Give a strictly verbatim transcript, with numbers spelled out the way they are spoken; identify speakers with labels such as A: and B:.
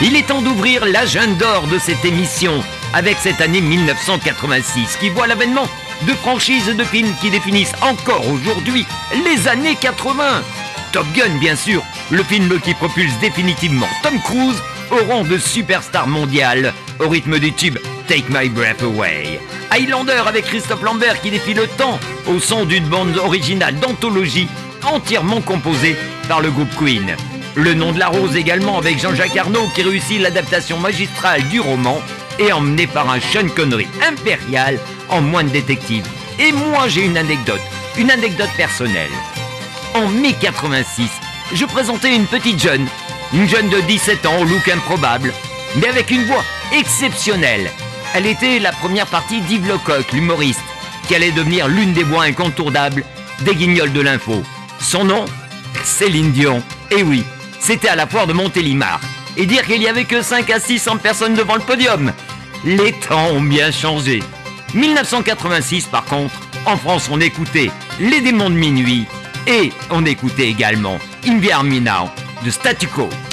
A: Il est temps d'ouvrir l'agenda d'or de cette émission avec cette année mille neuf cent quatre-vingt-six qui voit l'avènement de franchises de films qui définissent encore aujourd'hui les années quatre-vingts. Top Gun, bien sûr, le film qui propulse définitivement Tom Cruise au rang de superstar mondiale au rythme du tube Take My Breath Away. Highlander avec Christophe Lambert qui défie le temps au son d'une bande originale d'anthologie entièrement composée par le groupe Queen. Le nom de la rose également avec Jean-Jacques Arnaud qui réussit l'adaptation magistrale du roman et emmené par un Sean Connery impérial en moine détective. Et moi j'ai une anecdote, une anecdote personnelle. En mai quatre-vingt-six, je présentais une petite jeune, une jeune de dix-sept ans au look improbable, mais avec une voix exceptionnelle. Elle était la première partie d'Yves Lecoq, l'humoriste, qui allait devenir l'une des voix incontournables des Guignols de l'info. Son nom, Céline Dion. Et oui, c'était à la foire de Montélimar. Et dire qu'il n'y avait que cinq à six cents personnes devant le podium. Les temps ont bien changé. mille neuf cent quatre-vingt-six par contre, en France on écoutait Les Démons de Minuit et on écoutait également In the Army Now de Statu Quo.